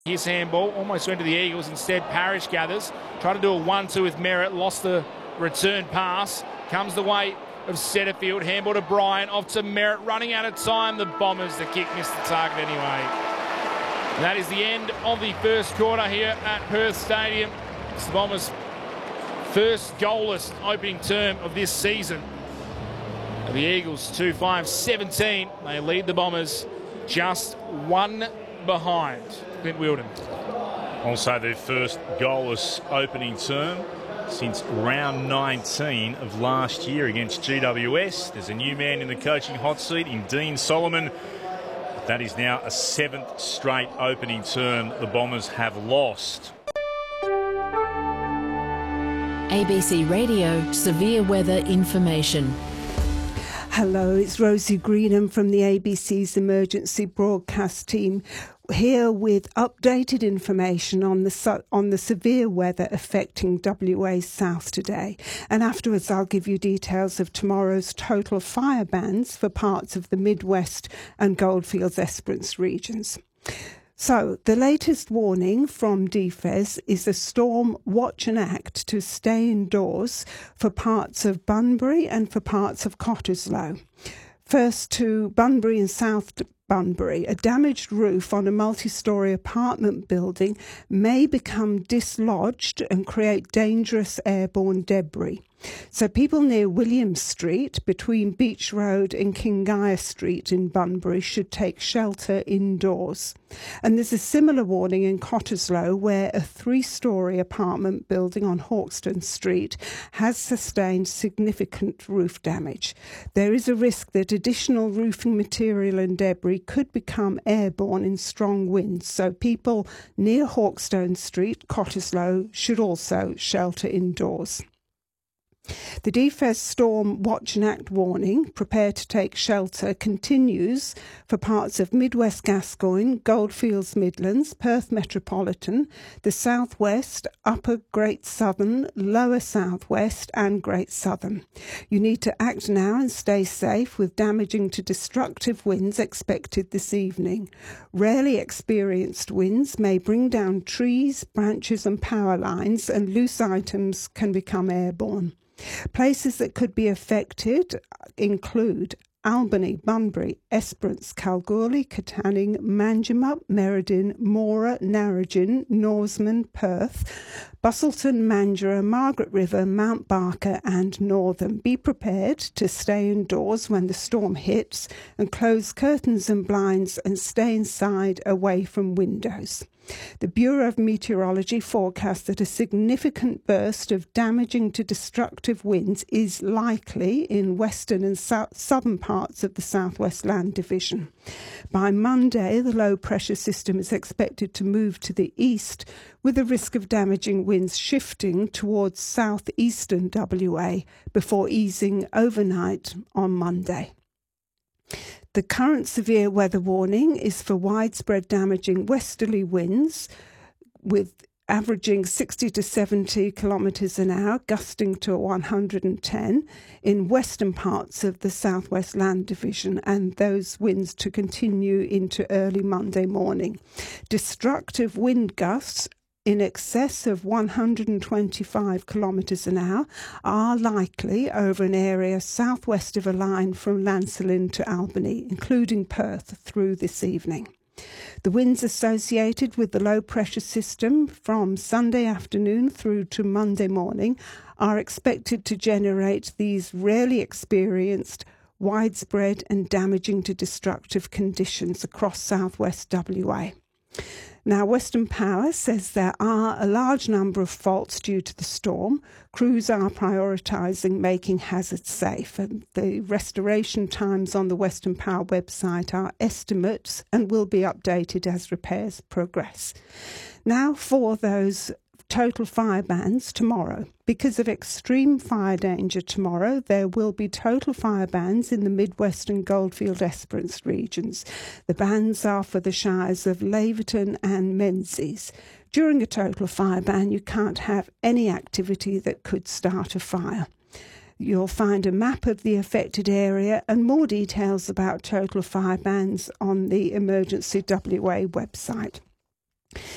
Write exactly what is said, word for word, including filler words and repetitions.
His handball almost went to the Eagles. Instead, Parrish gathers. Tried to do a one two with Merritt. Lost the return pass. Comes the way of Setterfield. Handball to Bryant. Off to Merritt. Running out of time. The Bombers, the kick missed the target anyway. And that is the end of the first quarter here at Perth Stadium. It's the Bombers' first goalless opening term of this season. The Eagles two five seventeen. They lead the Bombers just one behind. Clint Wheeldon. Also their first goalless opening term since round nineteen of last year against G W S. There's a new man in the coaching hot seat in Dean Solomon. That is now a seventh straight opening term the Bombers have lost. A B C Radio Severe Weather Information. Hello, it's Rosie Greenham from the A B C's emergency broadcast team, here with updated information on the su- on the severe weather affecting W A South today. And afterwards I'll give you details of tomorrow's total fire bans for parts of the Midwest and Goldfields Esperance regions. So, the latest warning from D F E S is a storm watch and act to stay indoors for parts of Bunbury and for parts of Cottesloe. First to Bunbury and South Bunbury, a damaged roof on a multi-storey apartment building may become dislodged and create dangerous airborne debris. So people near William Street, between Beach Road and Kingaia Street in Bunbury, should take shelter indoors. And there's a similar warning in Cottesloe, where a three-storey apartment building on Hawkstone Street has sustained significant roof damage. There is a risk that additional roofing material and debris could become airborne in strong winds, so people near Hawkstone Street, Cottesloe, should also shelter indoors. The D F E S Storm Watch and Act warning, prepare to take shelter, continues for parts of Midwest Gascoyne, Goldfields Midlands, Perth Metropolitan, the Southwest, Upper Great Southern, Lower Southwest and Great Southern. You need to act now and stay safe, with damaging to destructive winds expected this evening. Rarely experienced winds may bring down trees, branches and power lines, and loose items can become airborne. Places that could be affected include Albany, Bunbury, Esperance, Kalgoorlie, Katanning, Manjimup, Merredin, Mora, Narrogin, Norseman, Perth, Busselton, Mandurah, Margaret River, Mount Barker and Northern. Be prepared to stay indoors when the storm hits and close curtains and blinds and stay inside away from windows. The Bureau of Meteorology forecasts that a significant burst of damaging to destructive winds is likely in western and so- southern parts of the Southwest Land Division. By Monday, the low-pressure system is expected to move to the east, with the risk of damaging winds shifting towards southeastern W A before easing overnight on Monday. The current severe weather warning is for widespread damaging westerly winds, with averaging sixty to seventy kilometres an hour, gusting to one hundred ten in western parts of the Southwest Land Division, and those winds to continue into early Monday morning. Destructive wind gusts in excess of one hundred twenty-five kilometres an hour are likely over an area southwest of a line from Lancelin to Albany, including Perth, through this evening. The winds associated with the low-pressure system from Sunday afternoon through to Monday morning are expected to generate these rarely experienced, widespread and damaging to destructive conditions across southwest W A. Now, Western Power says there are a large number of faults due to the storm. Crews are prioritising making hazards safe, and the restoration times on the Western Power website are estimates and will be updated as repairs progress. Now for those total fire bans tomorrow. Because of extreme fire danger tomorrow, there will be total fire bans in the Midwest and Goldfield Esperance regions. The bans are for the shires of Laverton and Menzies. During a total fire ban, you can't have any activity that could start a fire. You'll find a map of the affected area and more details about total fire bans on the Emergency W A website.